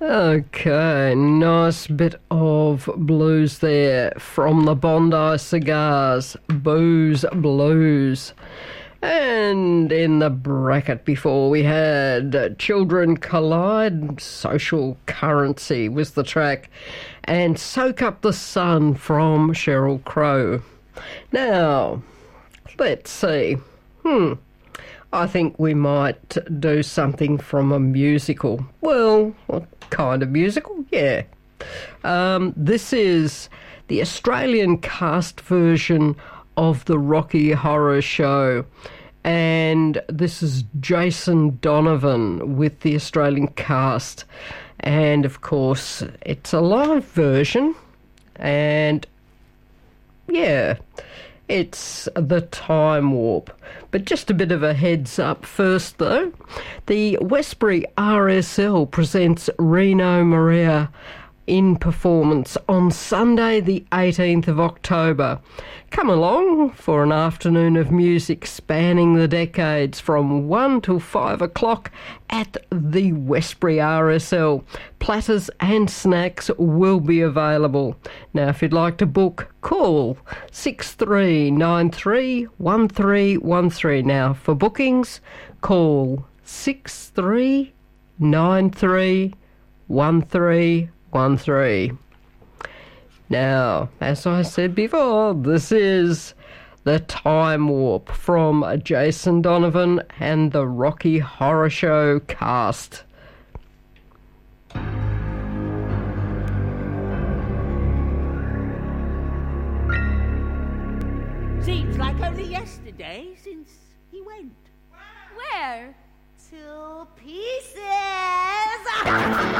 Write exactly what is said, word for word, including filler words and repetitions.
Okay, nice bit of blues there from the Bondi Cigars, Booze Blues. And in the bracket before we had Children Collide, Social Currency was the track, and Soak Up the Sun from Sheryl Crow. Now, let's see. Hmm. I think we might do something from a musical. Well, what kind of musical? Yeah. Um, this is the Australian cast version of the Rocky Horror Show, and this is Jason Donovan with the Australian cast, and of course it's a live version, and yeah, it's The Time Warp. But just a bit of a heads up first though, the Westbury R S L presents Reno Maria in performance on Sunday the eighteenth of October. Come along for an afternoon of music spanning the decades from one till five o'clock at the Westbury R S L. Platters and snacks will be available. Now if you'd like to book, call six three nine three one three one three. Now for bookings, call six three nine three one three one three. Now, as I said before, this is The Time Warp from Jason Donovan and the Rocky Horror Show cast. Seems like only yesterday since he went. Where? To pieces!